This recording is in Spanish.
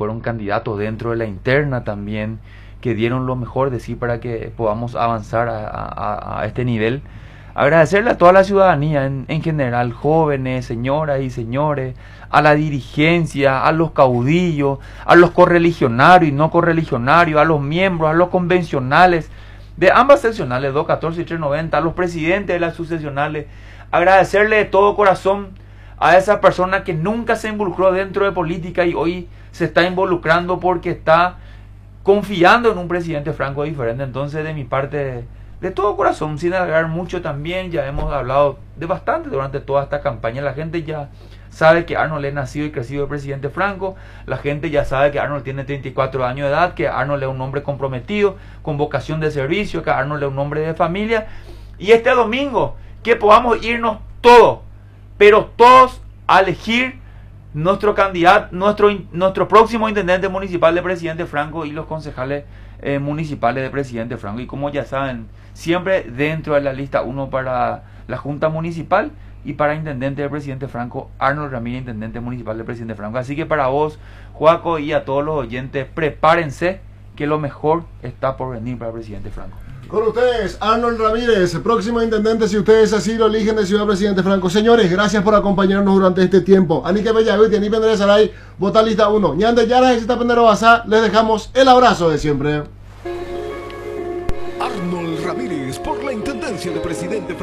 fueron candidatos dentro de la interna también, que dieron lo mejor de sí para que podamos avanzar a este nivel. Agradecerle a toda la ciudadanía en general, jóvenes, señoras y señores, a la dirigencia, a los caudillos, a los correligionarios y no correligionarios, a los miembros, a los convencionales de ambas seccionales, 214 y 390, a los presidentes de las subseccionales. Agradecerle de todo corazón a esa persona que nunca se involucró dentro de política y hoy se está involucrando porque está confiando en un presidente franco diferente. Entonces, de mi parte, de todo corazón, sin alargar mucho también, ya hemos hablado de bastante durante toda esta campaña. La gente ya sabe que Arnold es nacido y crecido de presidente Franco. La gente ya sabe que Arnold tiene 34 años de edad, que Arnold es un hombre comprometido, con vocación de servicio, que Arnold es un hombre de familia. Y este domingo, que podamos irnos todos, pero todos a elegir nuestro candidato, nuestro próximo intendente municipal de presidente Franco y los concejales municipales de presidente Franco. Y como ya saben, siempre dentro de la lista 1 para la Junta Municipal y para intendente de presidente Franco, Arnold Ramírez, intendente municipal de presidente Franco. Así que para vos, Joaco, y a todos los oyentes, prepárense que lo mejor está por venir para presidente Franco. Con ustedes, Arnold Ramírez, próximo intendente, si ustedes así lo eligen, de Ciudad Presidente Franco. Señores, gracias por acompañarnos durante este tiempo. Anique Bellahuiti, Ani Pendere Saray, vota lista 1. Ñande Yara, Exita Pendero Basá, les dejamos el abrazo de siempre. Arnold Ramírez por la intendencia de presidente Franco.